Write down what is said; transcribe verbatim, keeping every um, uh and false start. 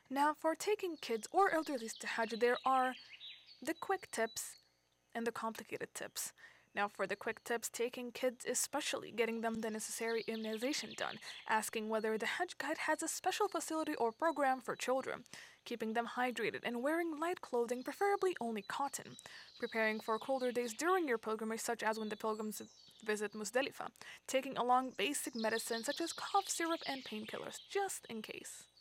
Now, for taking kids or elderly to Hajj, there are the quick tips and the complicated tips. Now, for the quick tips, taking kids, especially getting them the necessary immunization done, asking whether the Hajj Guide has a special facility or program for children, keeping them hydrated, and wearing light clothing, preferably only cotton, preparing for colder days during your pilgrimage, such as when the pilgrims visit Muzdalifah, taking along basic medicine such as cough syrup and painkillers, just in case.